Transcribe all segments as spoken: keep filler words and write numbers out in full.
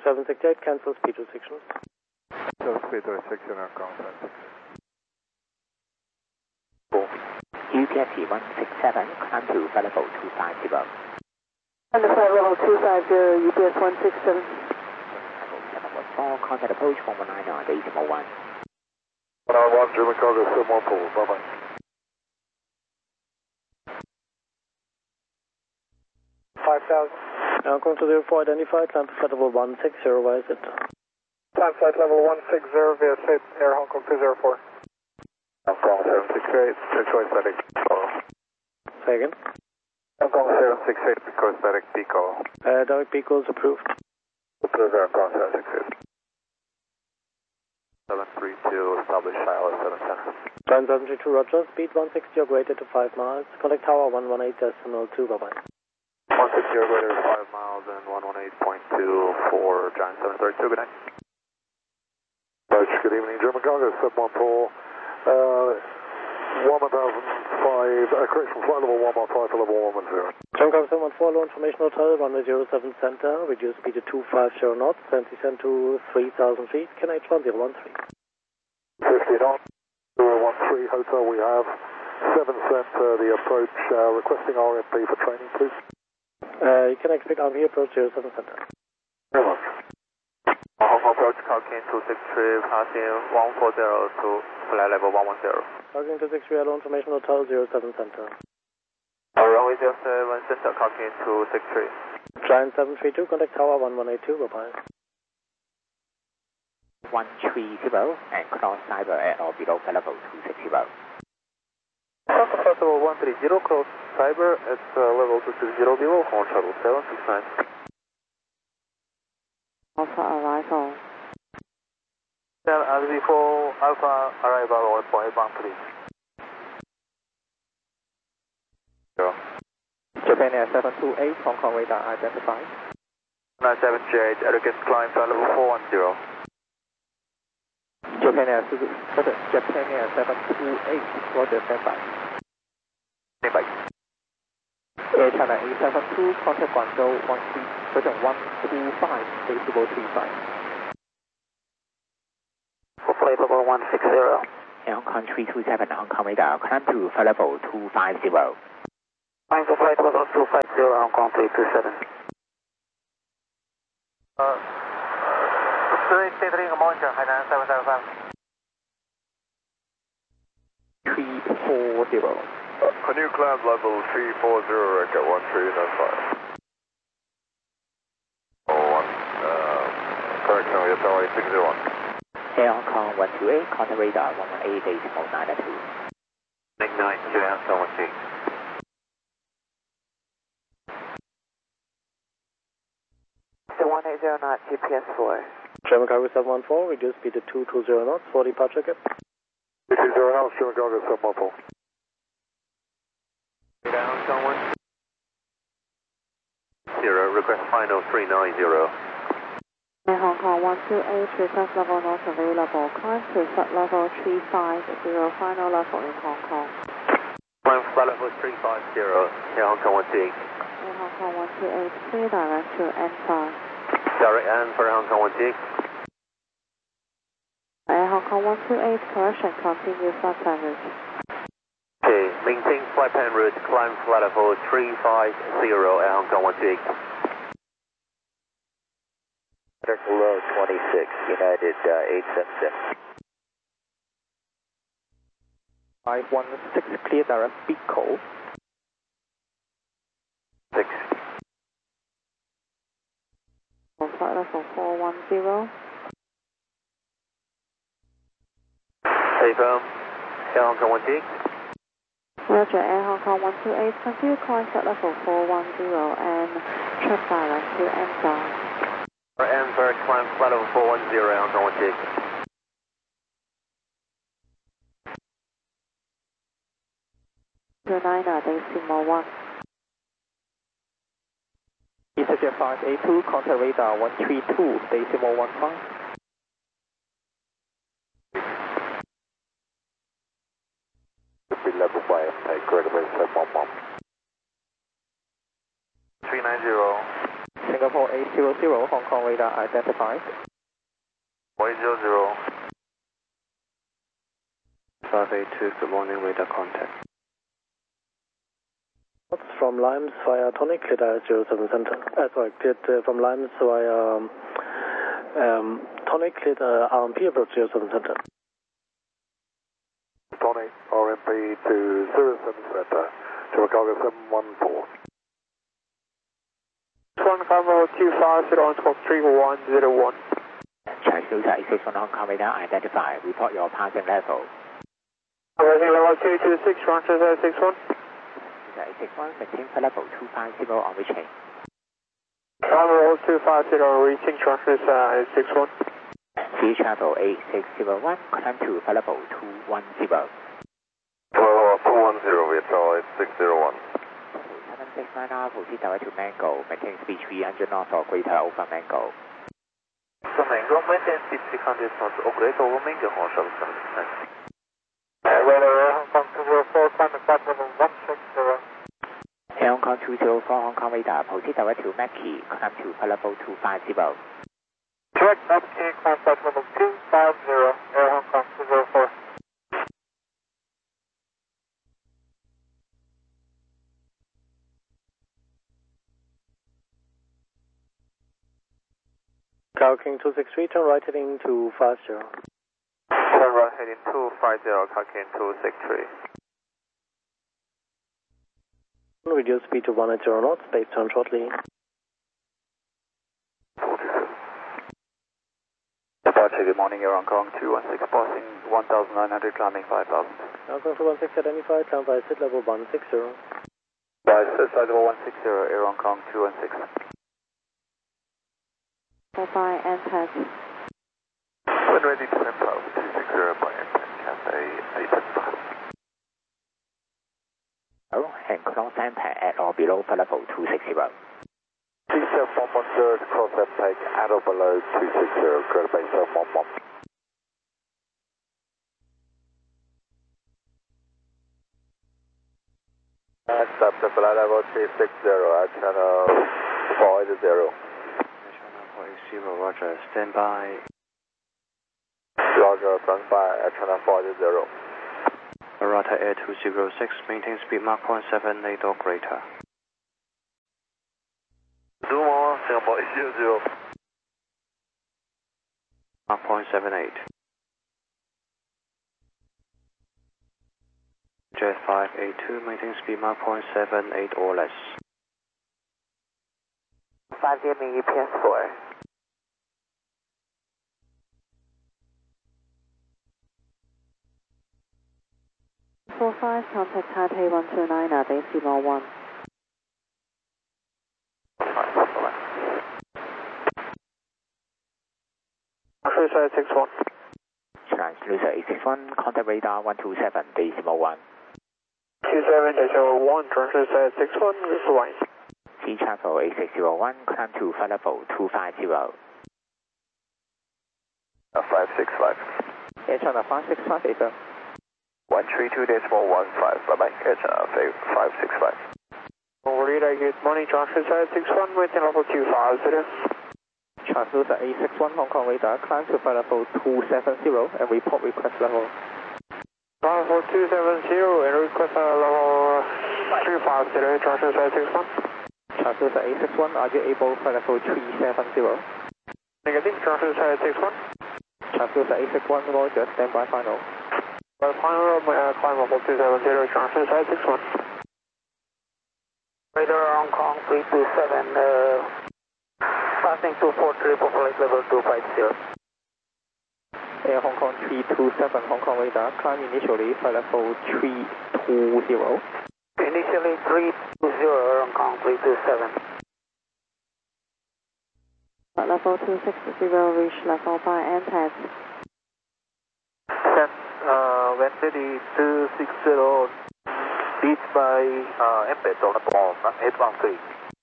seven six eight, cancel speed restrictions. So speed restriction on contact. U P S one six seven, climb to flight level two five zero. On the flight level two five zero, U P S one six seven. seven one four, contact approach one one nine on decimal one. one nine one, German cargo seven one four, bye bye. five thousand. Now going to zero four, identified, climb to flight level one six zero, where is it? Climb flight level one six zero via State Air Hong Kong two zero four. Hong Kong seven six eight, Detroit static. Say again? Hong Kong seven six eight, Detroit static, Pico. Uh, direct Pico is approved. Approved Hong Kong seven six eight. seven three two, establish Shiloh seven center. Time seven three two, Roger, speed one sixty, greater to five miles. Contact tower one one eight decimal two, bye bye. one sixty, greater to five miles and one one eight point two for Giant seven thirty-two, good night. Approach, good evening, German cargo seven one four. Uh, one thousand five, uh, correction, flight level one one five to level one one zero. German cargo seven one four, low information hotel, runway zero seven center, reduce speed to two five zero knots, and descend to three thousand feet, K N H one zero one three. fifty knots, zero one three hotel, we have seven center, the approach, uh, requesting R M P for training, please. Uh, you can expect R M P approach zero seven center. Very much. Hong Kong approach, Calkin two six three, passing one four zero to flight level one one zero. Calkin two six three, low information hotel, zero seven center. Uh, runway zero seven center, Calkin two six three. Giant seven three two, contact tower one one eight two, bye bye. one three zero, and cross cyber at or below flight level two six zero. Cross flight level one three zero, cross cyber at uh, level two six zero below, Hong Shuttle seven six nine. Alpha arrival. As before, Alpha arrival on point eight one, please. Zero. Japan Air seven two eight, Hong Kong radar identified. nine seven eight, Elegant climb flight level four one zero. Japan Air, Japan Air seven two eight, Roger, standby. Standby. Air China eight seven two, contact Guangzhou one three, version one two five, decimal three five. For flight level one six zero. Hong Kong three two seven, Hong Kong radar, climb to flight level two five zero. Climb to flight level two five zero, Hong Kong three two seven. Uh, three three, monitor, Hainan seven seven five. three four zero. Uh, a new climb level three four zero, Echo one three, no fire. Oh, one, uh, correction, we have tower eight six zero one. Air Hong Kong one two eight, contact radar one one eight decimal nine two. Nick nine, Air Hong Kong one two eight. one eight zero knot, G P S four. German cargo seven one four, reduce speed to two two zero knots for departure gap. two two zero knots, German cargo seven one four. Air Hong Kong one zero, request final three nine zero. Air Hong Kong one two eight, request level not available. Climb to flight level three five zero, final level in Hong Kong. Climb flight level three five zero, Air Hong Kong one two eight. Air Hong Kong one two eight, clear direct to N five. Direct N for Hong Kong one two eight. Air Hong Kong one two eight, correction, continue flight plan route. Okay, maintain flight plan route, climb flight level three five zero, Air Hong Kong one two eight. Low twenty-six, United uh, eight seven seven. five one six, clear direct Pico. Six. Flight level four one zero. Hey, firm. Air Hong Kong one two eight. Roger, Air Hong Kong one two eight, continue climb flight level four one zero and track direct to N five. For N for climb flight level four one zero, Air Hong Kong one two eight. two nine decimal one. E T J five eight two, contact radar one three two, decimal one five. Speed level by take greater than seven one one. three nine zero. Single level eight zero zero, Hong Kong radar identified. eight zero zero. five eight two, good morning, radar contact. From Limes via Tonic, cleared I S zero seven center. Uh, sorry, cleared uh, from Limes via um, um, Tonic, cleared uh, R M P approach zero seven center. Tonic, R M P to zero seven center, Jimmy Cargo seven one four. one Cargo two five zero on scope three one zero one. Transducer eight six one Hong Kong radar identified. Report your passing level. Passing level two two six, transducer eight six one. eight six one, maintain level two five zero on reaching. Level two five zero, reaching transducer eight six one. Sea travel eight six zero one, climb to level two one zero. Level two one zero, Viettel eight six zero one. seven six nine R, proceed direct to Mango, maintain speed three hundred knots or greater over Mango. So Mango, maintain speed three hundred knots or greater over Mango, Hong Kong seven six. Radar, Hong Kong two zero four, climb at flight level one six zero. Air Hong Kong two zero four, Hong Kong radar, proceed direct to Mackie, climb to level two five zero. Direct up to climb flight level two five zero, Air Hong Kong two zero four. Cow King two six three, turn right heading to five zero. Turn right heading two five zero, Cow King two six three. Reduce speed to one eighty knots, base turn shortly. Departure, good morning, Air Hong Kong two one six, passing one thousand nine hundred, climbing five thousand. Hong Kong two one six identified, climb by sit level one six zero. By sit level one six zero, Air Hong Kong two one six. Bye and pass. When ready to impulse two six zero by intent, Cathay eight seven five. Oh, and cross impact at or below level two six zero. T seven one one zero to cross impact at or below two six zero, credit base seven one one. Next up to flight level three six zero at channel four eight zero. Channel four eight zero, roger, stand by. Roger, stand by at channel four eight zero. Arata Air two zero six, maintain speed Mach point seven eight or greater. Zoom Singapore eight zero zero. Mach point seven eight. Jet five eight two, maintain speed Mach point seven eight or less. five D M E P S four. four five, contact Taipei one two nine at base Lima one. Transducer eight six one. Transducer eight six one, contact radar one two seven, decimal one. two seven zero one, transducer eight six one, resume. Sea travel eight six zero one, climb to flight level two five zero. five six five. Air China five six five, Asia. one three two decimal one five, bye bye, Air China five six five. Radar, good morning, transducer eight six one, maintain level two five zero. Transducer eight six one, Hong Kong radar, climb to flight level two seven zero and report request level. Level two seven zero and request level three five zero, transducer eight six one. Transducer eight six one, are you able flight level three seven zero? Negative, transducer eight six one. Transducer eight six one, roger, stand by final. Well, final, uh, climb level two seven zero, transducer eight six one. Radar Hong Kong three two seven, uh, passing two four triple flight level two five zero. Air Hong Kong three two seven, Hong Kong radar, climb initially flight level three two zero. Initially three two zero, Hong Kong three two seven. Flight level two six zero, reach level by and pass. Set, uh, when ready two six zero, lead by, uh, embed on the ball, eight one three.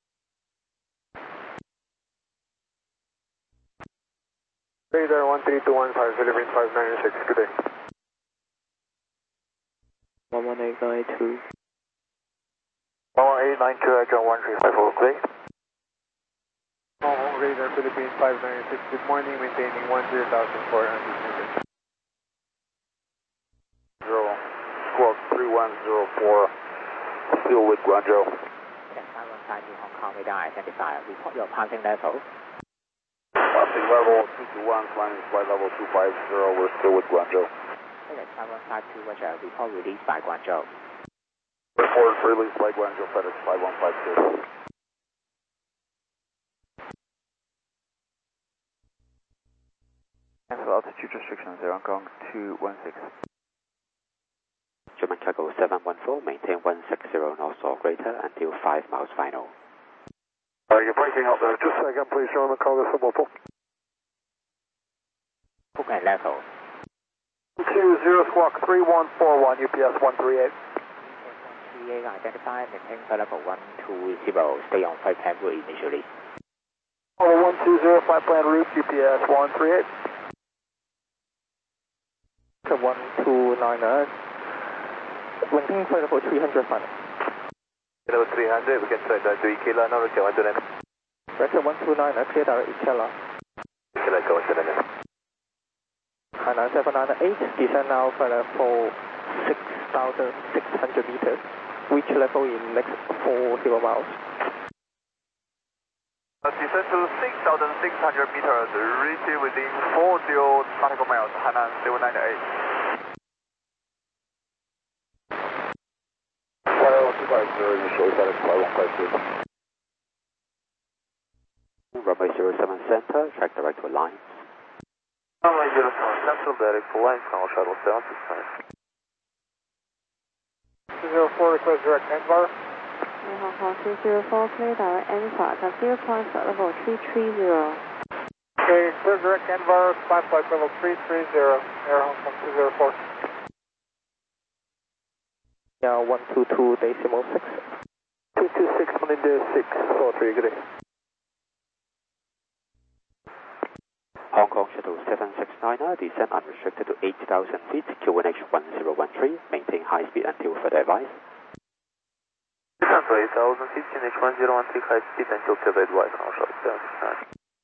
Radar one three two one five, Philippines five nine six, good day. one one eight nine two. one one eight nine two, I got one three five four, good day. Radar Philippines five ninety-six, good morning, maintaining one zero thousand four hundred meters. Zero, squawk three one zero four, still with Guangzhou. five one five to Hong Kong radar identifier, report your passing level. Passing level two two one, climbing flight level two five zero, we're still with Guangzhou. five one five two, Roger, report released by Guangzhou. Report released by Guangzhou, FedEx five one five two. Cancel altitude restrictions, Air Hong Kong two one six. German cargo seven one four, maintain one six zero knots or greater until five miles final. Uh, you're breaking up there. Just a second, please. German cargo seven one four. Book and level. two zero squawk three one four one, U P S one three eight. three eight identified, maintain flight level one two zero, stay on flight plan route initially. Level one two zero, flight plan route, U P S one three eight. one two nine nine, maintain flight level three hundred final. Level three hundred, we can try that to Ikela, now we can one two nine. Record one two nine, clear direct Ikela. Ikela, go one two nine. Hainan seven nine eight, descend now flight level six thousand six hundred meters, reach level in next four zero miles. Descend to six thousand six hundred meters, reach within four zero nautical miles, Hainan seven nine eight. two five zero, initially FedEx five one five two. Runway zero seven center, track direct to lines. Runway zero seven, cancel direct for lines, now shuttle seven six nine. two zero four, request direct N-bar. Air Hong Kong two zero four, clear direct N-bar, zero point flight level three three zero. Okay, clear direct N-bar, climb flight level three three zero, Air Hong Kong two zero four. Yeah, one two two decimal six. two two six, Melinda six four three, good day. Hong Kong Shuttle seven six nine, descend unrestricted to eight thousand feet, Q one H one zero one three, maintain high speed until further advice. Descend to eight thousand feet, Q one H one zero one three, high speed until further advice, now shuttle seven six nine.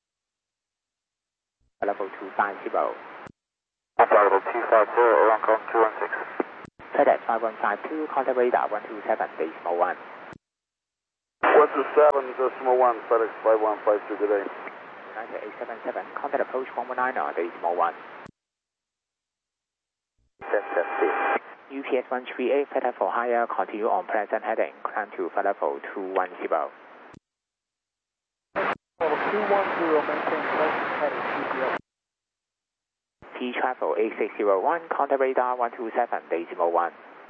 Level two five zero. Level two five zero, Air Hong Kong two one six. FedEx five one five two, contact radar one two seven, decimal one. one two seven, decimal one, FedEx five one five two, good day. United eight seven seven, contact approach one one nine, decimal one. U P S one three eight, flight level higher, continue on present heading, climb to flight level two one zero. Level two one zero, maintain present heading, U P S. P travel eight six zero one, contact radar one two seven, decimal one.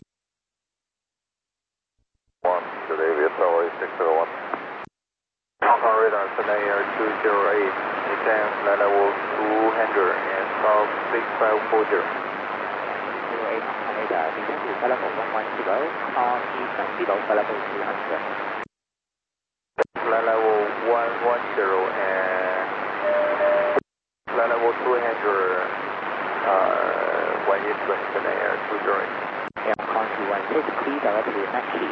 one, good day, V S L eight six zero one. Hong Kong radar, Sunday Air two zero eight, descend flight level two hundred and south six five four zero. zero eight Hong Kong radar, descend to flight level one one zero, on eastern below flight level two hundred. Flight level one one zero and flight level two hundred, uh, one eastern, Sunday Air two zero eight. Air Hong Kong two one six, clear direct to Macchi.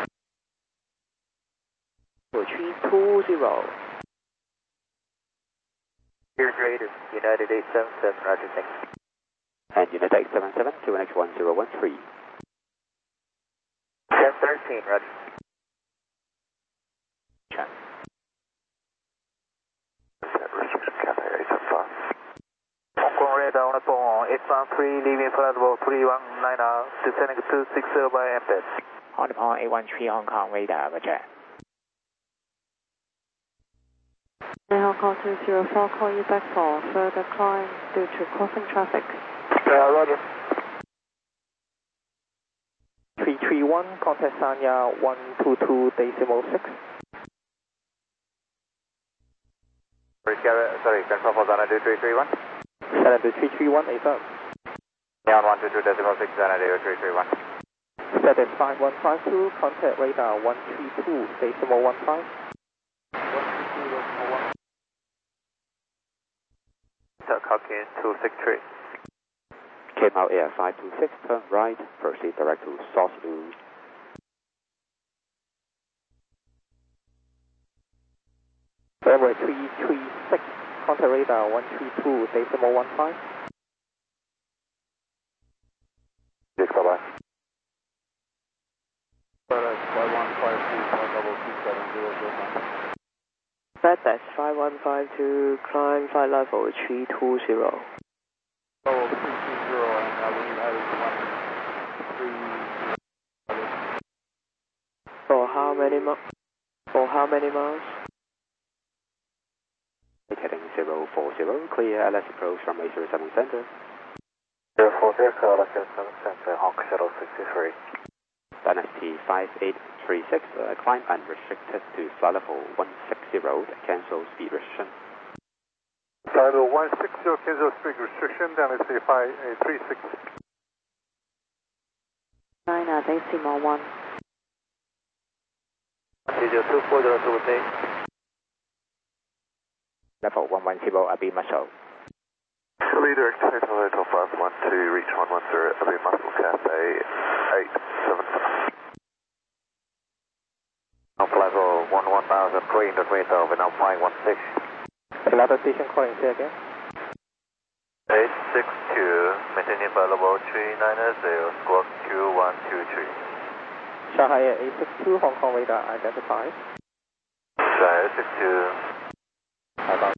three two zero. Here graded, United eight seven seven, roger, thanks. And United eight seven seven, Q one H one zero one three. ten thirteen, roger. Check. Restriction Cathay eight seven five. Hong Kong radar on the phone, eight one three, leaving flight level three one nine, descending two six zero by embed. On the point eight one three Hong Kong radar, roger. Air Hong Kong two zero four, call you back for further climb due to crossing traffic. Yeah, roger. three three one, contact Sanya one two two decimal six. Sorry, confirm for Zana three three one. Xanadu three three one, is up. Neon one two two decimal six, Zana three three one. FedEx five one five two, contact radar one three two decimal one five. Hawkins two six three. Came out Air five two six, turn right, proceed direct to Sauce New. Runway three three three six, contact radar one three two decimal one five. Yes, bye-bye. FedEx five one five two, flight level two seven zero zero nine. FedEx five one five two, climb flight level three two zero. Level three two zero, and I believe that is one three. For how many miles? For how many miles? Heading zero four zero, clear L S approach from A zero seven center. zero four zero, clear L S zero seven center, Hong Kong Shuttle sixty-three. Dynasty five eight three six, uh, climb unrestricted to flight level one six zero, cancel speed restriction. Flight level one six zero, cancel speed restriction, Dynasty five eight three six. China decimal one. zero two four zero two eight. Level one one zero, Abbey Muscle. Leader, Total Hotel five one two, reach one one zero, Abbey Muscle Cafe eight seven five. Now level one one thousand three hundred meter over now five one six. Another station calling, say again. eight six two, maintaining flight level three nine zero, squawk two one two three. Shanghai Air eight six two, Hong Kong radar identified. Shanghai eight six two. Bye-bye.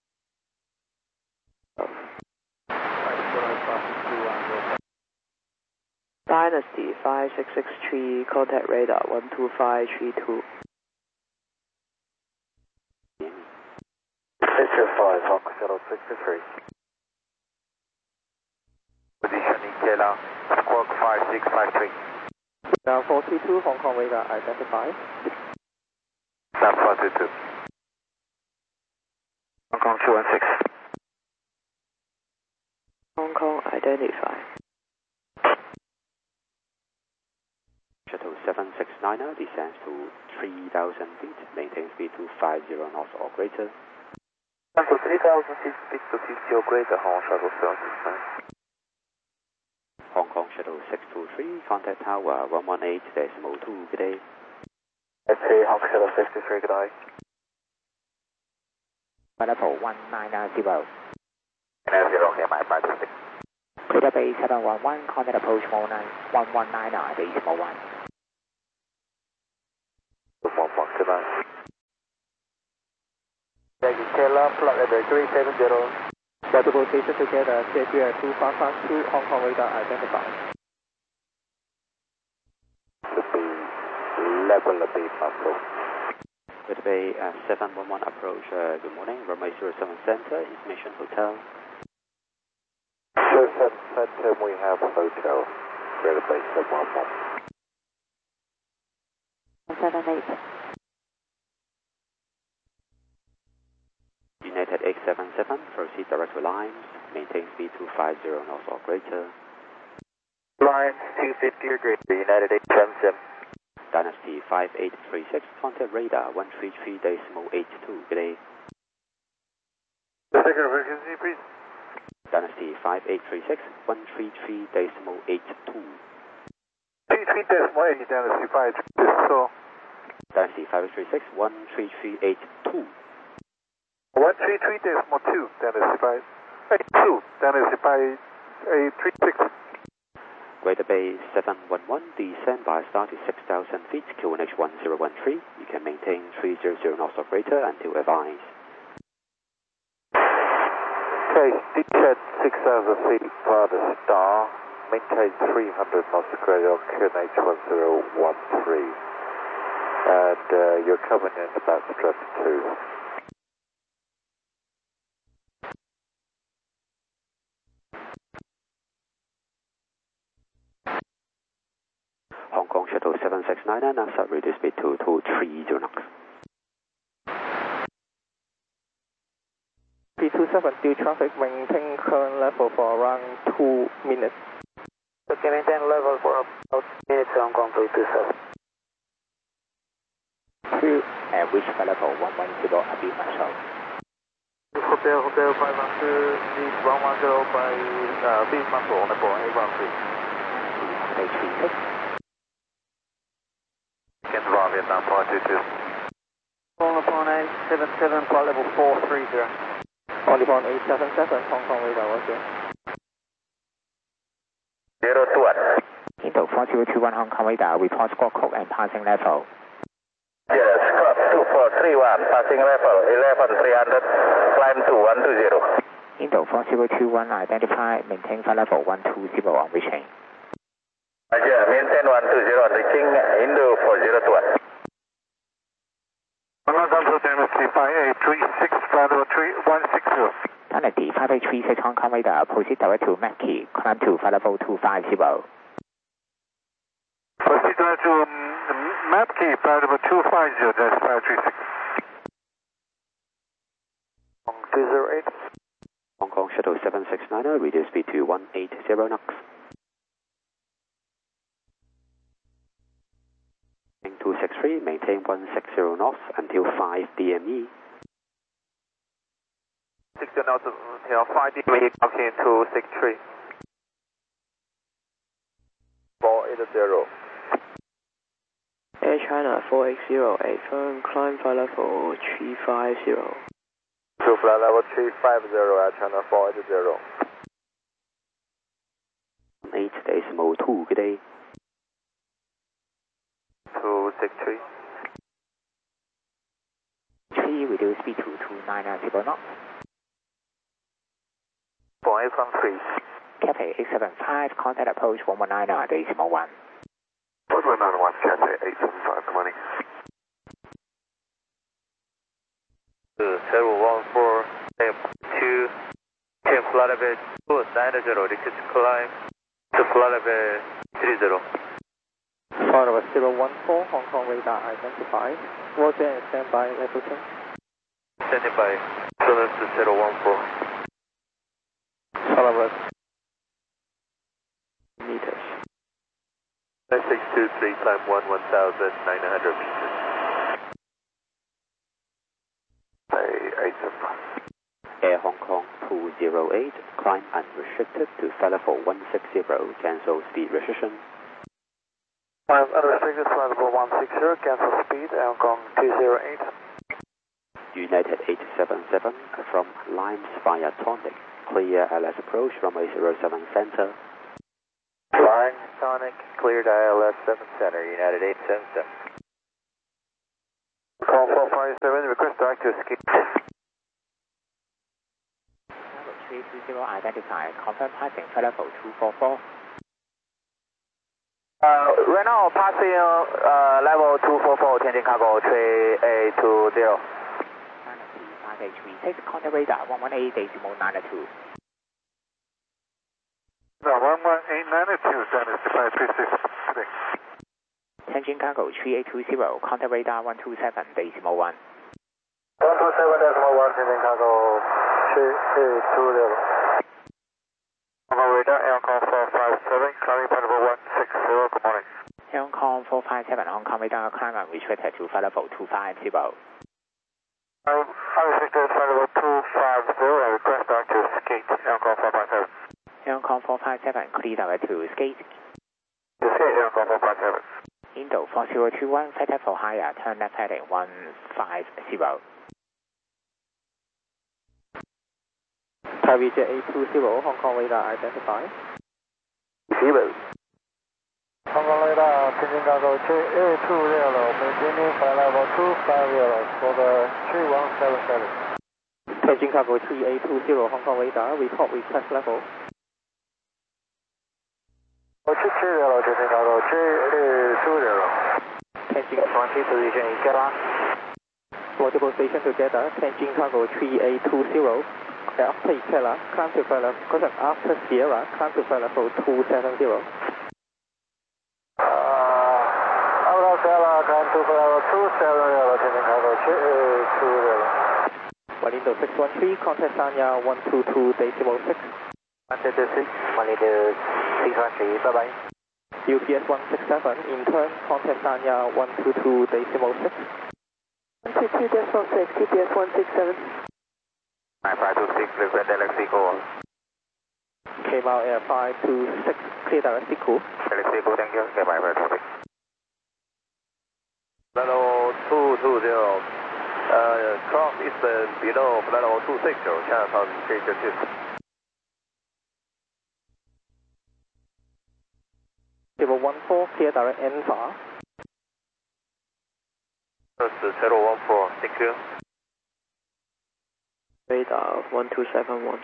Dynasty five six six three, contact radar one two five three two. eight zero five, Hong Kong Shuttle sixty-three. Position Ikela, squawk five six five three. Now four two two, Hong Kong radar identified. Now four two two. Hong Kong two one six. Hong Kong identified. Shuttle seven six nine descends to three thousand feet, maintain speed to five zero knots or greater. Cancel three thousand feet, speed to fifty or greater, Hong Kong Shuttle seven six nine. Hong Kong Shuttle six two three, contact tower one one eight decimal two, good day. Let's see, Hong Kong Shuttle sixty-three, good day. Level one nine zero. nine zero, okay, my five six. Clear Bay seven one one, contact approach one one nine decimal one. one one two nine. Ikela, flight level three seven zero. Multiple station together, C H R two five five two, Hong Kong radar identified. Should be level a bit muscle. Good Bay uh, seven one one approach, uh, good morning, runway zero seven center, Information Hotel. zero seven center, we have a hotel. We're at base seven one one. seven eight. United eight seven seven, proceed direct to lines, maintain speed to five zero knots or greater. Lines two fifty or greater, United eight seven seven. Dynasty five eight three six, contact radar one three three decimal eight two, good day. The second frequency, please. Dynasty five eight three six, one three three decimal eight two. three three decimal eight, Dynasty five three six, so. Dynasty five eight three six, one three three eight two. one three three decimal two, Dynasty five eight two, Dynasty five eight three six. Greater Bay seven one one, descend by start to six thousand feet, Q N H one zero one three. You can maintain three hundred knots or greater until advised. Okay, descend six thousand feet via the star, maintain three hundred knots or greater on Q N H one zero one three. And uh, you're coming in about strut two. Hong Kong Shuttle seven six nine, NASA reduce speed to two three zero knots. P two seven, due traffic, maintain current level for around two minutes. Okay, maintain level for about minutes, Hong Kong three two seven. Two, and reach level one one zero, Abbey Muscle. Hotel, Hotel five one two, lead one one zero by uh, Big Muscle on the board, eight one three. eight three six. Canberra, Vietnam four two two. four upon eight seven seven, flight level four three zero. On upon eight seven seven, Hong Kong radar, was here. zero two one. Indo four zero two one Hong Kong radar, report squawk code and passing level. Yes, squawk two four three one, passing level eleven three hundred, climb to one two zero. Indo four zero two one, identify, maintain flight level one two zero on reaching. Roger, maintain one two zero on reaching, Indo four zero two one. five eight three six, flight level three one six zero. Kennedy five eight three six Hong Kong radar, proceed direct to Mackie, climb to flight level two five zero. Proceed direct to um, Mackie, flight level two five zero, that's five three six. Hong two zero eight. Hong Kong Shuttle seven six niner, reduce speed to one eighty knots. two six three, maintain one sixty knots until five D M E. sixty knots until five D M E, talking to six three. four eight zero. Air China four eight zero, eight firm, climb flight level three five zero. To flight level three five zero, Air China four eight zero. eight decimal two, good day. two six three. three, reduce speed to two nine zero knots. four eight from three. Cathay eight seven five, contact approach one one nine decimal one. one one nine one, Cathay eight seven five, good morning. zero one four, two, ten flight level two nine zero, request climb to flight level three zero. Flight level zero one four, Hong Kong radar identified. Roger and standby, level ten. Standing by, Solar to zero one four. Flight level meters. six two three, climb one one thousand nine hundred meters. eight seven five. Air Hong Kong two zero eight, climb unrestricted to flight level one six zero, cancel speed restriction. Climb unrestricted, flight level one six zero, cancel speed, Air Hong Kong two zero eight. United eight seven seven from Limes via Tonic, clear L S approach, runway zero seven center. Line Tonic, cleared I L S seven center, United eight seven seven. Call four five seven, request direct to escape. three two zero, identified, confirm passing flight level two four four. Uh, right now passing uh, level two four four, Tianjin cargo three eight two zero. five eight three six, contact radar one one eight decimal nine two. No, one one eight nine two, that is the five three six. Tianjin cargo three eight two zero, contact radar one two seven decimal one. one two seven decimal one, Tianjin cargo three eight two zero. Hong Kong radar, Air Hong Kong four five seven, climbing flight level one six zero, good morning. Air Hong Kong four five seven, Hong Kong radar, climb unrestricted to flight level two five zero. Um, unrestricted flight level two five zero, and request direct to escape, Air Hong Kong four five seven. Air Hong Kong four five seven, clear direct to skate. Escape, Air Hong Kong four five seven. Indo four zero two one, flight level higher, turn left heading one five zero. Taipei Jet eight two zero, Hong Kong radar identified. Zero. Hong Kong radar, Tianjin cargo three eight two zero, maintaining flight level two five zero for the three one seven seven. Tianjin cargo three eight two zero, Hong Kong radar, report request level. Oh, three three zero, Tianjin cargo three eight two zero. Tianjin twenty position in Kela. multiple station together, Tianjin cargo three eight two zero. After Ikela, climb to flight level, caution, after Sierra, climb to flight level two seven zero. Uh, after Sierra, climb to flight level two seven zero, Tianjin cargo three eight two zero. One Indo six one three, contact Sanya one two two decimal six. one two two six, one Indo six one three, bye bye. U P S one six seven, in turn, contact Sanya one two two decimal six. one two two decimal six, U P S one six seven. nine five two six, request Galaxy Go. K M L Air five two six, clear direct Siku. Galaxy Go, thank you. Okay, bye bye, traffic. Level two two zero, Uh, cross eastern below flight level two six zero, channel south three two two. Zero one four, clear direct N far. zero one four, thank you. Radar one two seven one.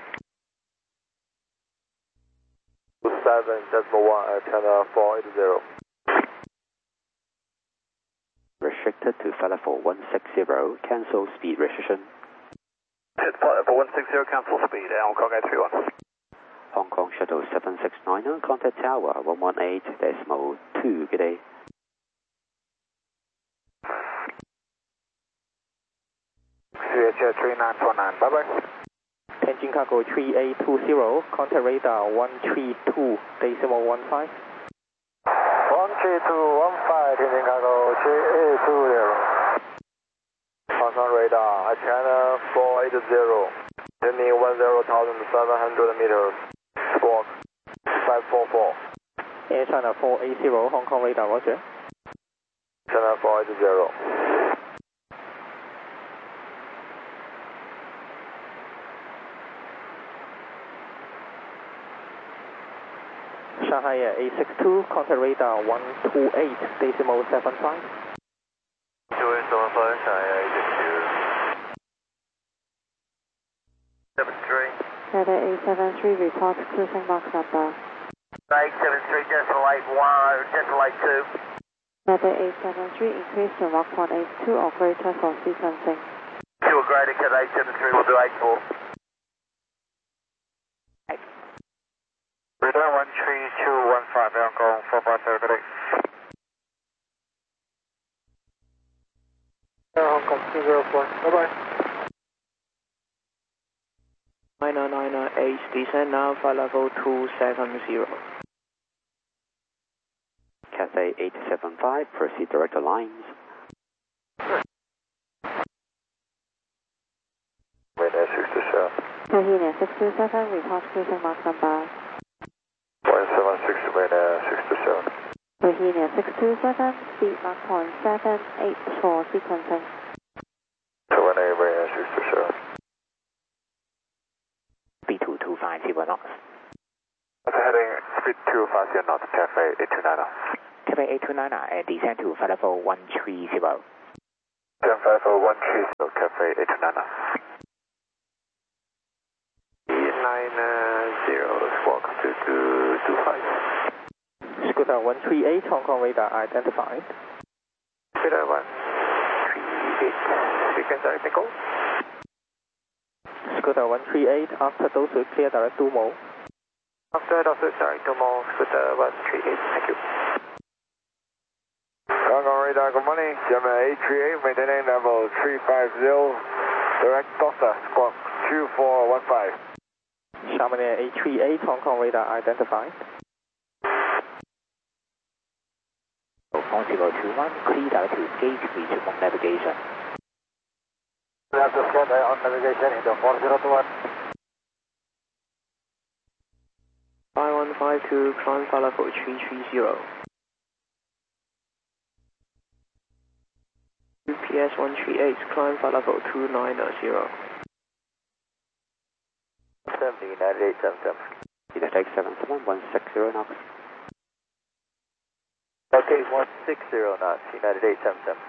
two seven decimal one at channel four eight zero. Restricted to flight level one six zero, cancel speed restriction. Hit flight level one six zero, cancel speed, Hong Kong eight three one. Hong Kong Shuttle seven six nine, contact tower one one eight decimal two, good day. C H three nine four nine, bye bye. Tianjin Cargo three eight two zero, contact radar one three two decimal one five. one three two one five, Tianjin Cargo three eight two zero. Hong Kong radar at channel four eight zero. Landing one zero thousand seven hundred meters. Squawk five four four. Air China four eight zero, Hong Kong radar, roger. Channel four eight zero. Shanghai Air eight six two, contact radar one two eight decimal seven five. two eight seven five, Shanghai eight six two. seven three. Radar eight seven three, report cruising mark number. eight seven three, decimal eight one, decimal eight two. Radar eight seven three, increase to Mach one eight two, operator for sequencing. Two are greater, cut eight seven three, we'll do eight four. Radar one three two one five, Hong Kong four five zero, good day. Hong Kong two zero four, bye bye. nine nine eight, descend now, flight level two seven zero. Cathay eight seven five, proceed direct lines. Mainland six two seven. Bohemia six two seven, report cruising mark number. one seven six, mainland six two seven. Bohemia six two seven, speed Mach one seven eight four, sequencing. seven eight, mainland six two seven. B two two five zero knots. Heading speed two five zero knots, Cafe eight two nine. Cafe eight two nine and descend to flight level one three zero. ten five oh one three zero, Cafe eight two nine. nine zero, squawk two two two five. Scooter one three eight, Hong Kong radar identified. Radar one three eight, sequence direct echo. Scooter one three eight, after those will clear direct Dumo. After Doctor direct Dumo, Scooter one three eight, thank you. Hong Kong radar, good morning. Gemini eight three eight, maintaining level three five zero, direct Doctor, squawk two four one five. Xiamen Air eight three eight, Hong Kong radar identified. four zero two one, clear direct to gate reachable navigation. We have to scan on navigation into four zero two one. five one five two, climb flight level three three zero. U P S one three eight, climb flight level two nine zero. seventy, ninety-eight, seven seven. United seven seven one six zero knots. Okay, one six zero knots, United eight seven seven.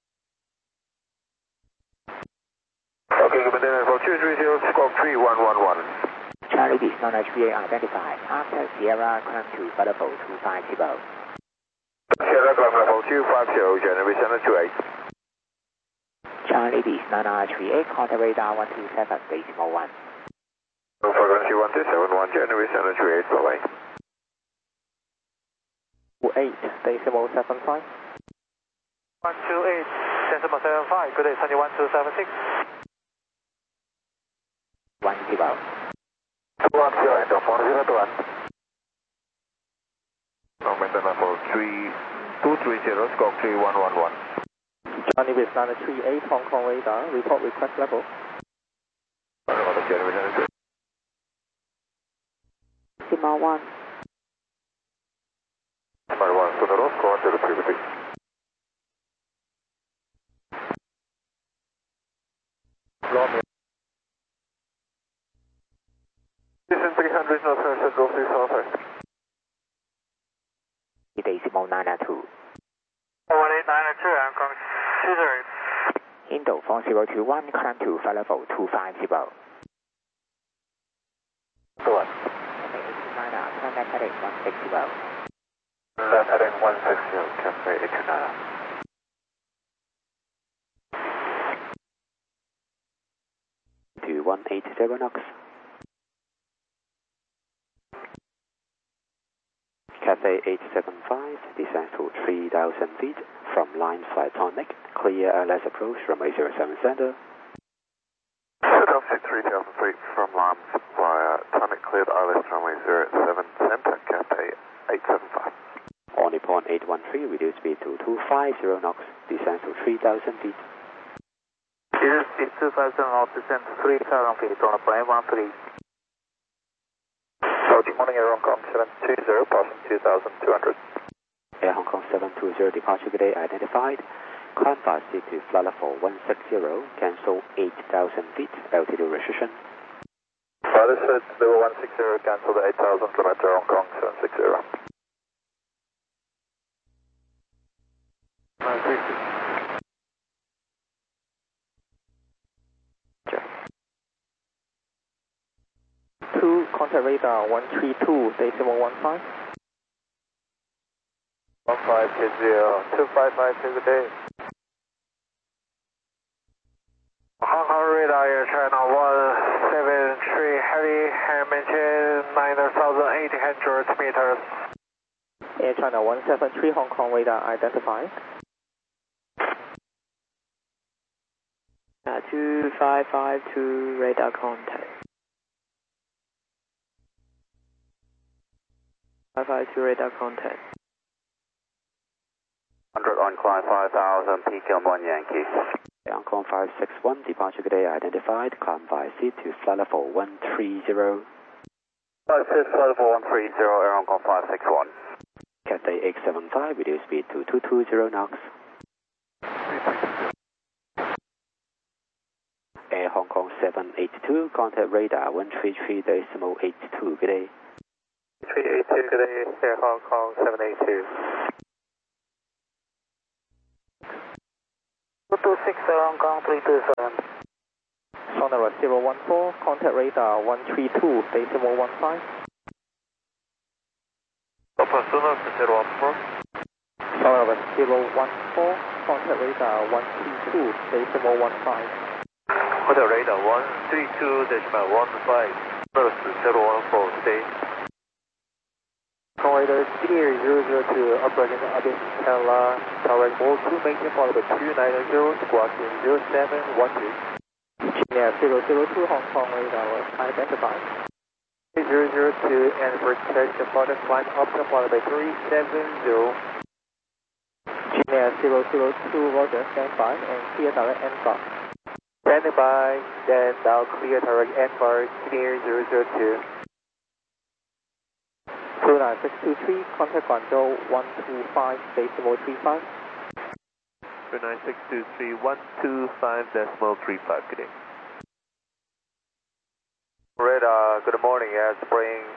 Okay, good morning, level two three zero, squawk three one one one. Charlie is non H V A identified. After Sierra, climb to flight level two five zero. Sierra, climb level two five zero, January seven two eight. Charlie is non H V A, contact radar one two seven decimal one. Frequency one two seven one, January seven two eight, bye bye. eight decimal seven five. one two eight, decimal seven five, good day, Sunny one two seven six. one zero. one zero, and four zero two one. Momentum level three two three zero, squawk three one one one. Johnny with nine three eight, Hong Kong radar, report request level. January seven two eight. Decimal one. My one, so the road squawk zero three three. Regional Center Central three seven three. Decimal nine nine two. one eight nine two, Hong Kong two zero. Indo four zero two one, climb to flight level two five zero. Go on. Cathay eight two nine, climb back heading one six zero. Left heading one six zero, Cathay eight two nine. To one eight zero knots. Cathay eight seven five, descends to three thousand feet from line flight tonic, clear L S approach runway zero seven center. Altitude three thousand feet from Lime via tonic cleared I L S runway zero seven center, Cathay eight seven five. On Nippon eight one three, reduce speed to two five zero knots, descends to three thousand feet. Reduce speed two five zero knots, descend to three thousand feet on a plane one three. Good morning, Air Hong Kong seven two zero, passing two thousand two hundred. Air Hong Kong seven two zero, departure today identified. Climb fast to flight level one six zero, cancel eight thousand feet, altitude restriction. Flight is set, level one six zero, cancel the eight thousand, kilometer Hong Kong seven six zero. two, contact radar one three two, decimal one five. one five two zero, two five five two, good day. Hong Kong radar, Air China one seven three heavy, and maintain nine thousand eight hundred meters. Air China one seven three, Hong Kong radar identified. Uh, two five five two, radar contact. five five two, radar contact. one hundred on climb five thousand, P K one Yankee. Air Hong Kong five six one, departure today identified. Climb via seat to flight level one three zero. five six, flight level one three zero, Air Hong Kong five six one. Cathay eight seven five, reduce speed to two two zero knots. Air Hong Kong seven eight two, contact radar one three three decimal eight two, good day. three eight two, good day, Air Hong Kong seven eight two. two two six, Air Hong Kong three two seven. Sonora zero one four, contact radar one three two, decimal one five. Open Sonora zero one four. Sonora zero one four, contact radar one three two, decimal one five. Contact radar one three two decimal one five. Sonora zero one four, stay. Radar clear zero zero two, operating Abyss Stella, tower mode two, maintain follow by two nine zero, squawking zero seven one two. Genia zero zero two, Hong Kong radar was identified. zero zero two, and protect the product climb up to follow by three seven zero. Genia zero zero two, Roger, stand by and clear direct N bar. Standing by, then now clear direct N bar, clear zero zero two. two nine six two three, contact Guangzhou one two five, decimal three five. two nine six two three, one two five decimal three five, good day. Radar, good morning, yeah, spring